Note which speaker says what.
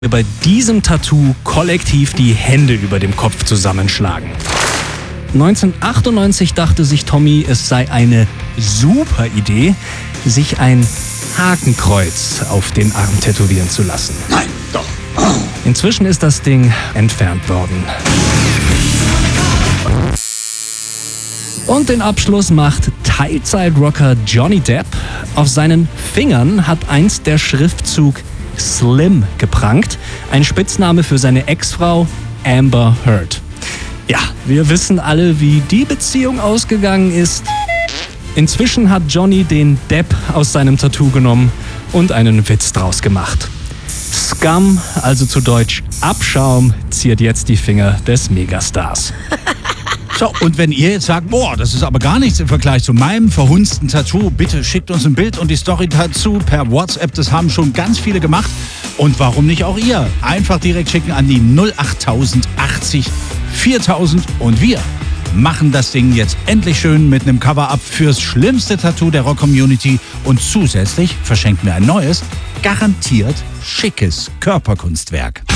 Speaker 1: bei diesem Tattoo kollektiv die Hände über dem Kopf zusammenschlagen. 1998 dachte sich Tommy, es sei eine super Idee, sich ein Hakenkreuz auf den Arm tätowieren zu lassen.
Speaker 2: Nein, doch.
Speaker 1: Inzwischen ist das Ding entfernt worden. Und den Abschluss macht Teilzeitrocker Johnny Depp. Auf seinen Fingern hat einst der Schriftzug Slim geprangt, ein Spitzname für seine Ex-Frau Amber Heard. Ja, wir wissen alle, wie die Beziehung ausgegangen ist. Inzwischen hat Johnny den Depp aus seinem Tattoo genommen und einen Witz draus gemacht. Scum, also zu Deutsch Abschaum, ziert jetzt die Finger des Megastars.
Speaker 2: So, und wenn ihr jetzt sagt, boah, das ist aber gar nichts im Vergleich zu meinem verhunzten Tattoo, bitte schickt uns ein Bild und die Story dazu per WhatsApp. Das haben schon ganz viele gemacht. Und warum nicht auch ihr? Einfach direkt schicken an die 08080 4000 und wir machen das Ding jetzt endlich schön mit einem Cover-Up fürs schlimmste Tattoo der Rock-Community und zusätzlich verschenken wir ein neues, garantiert schickes Körperkunstwerk.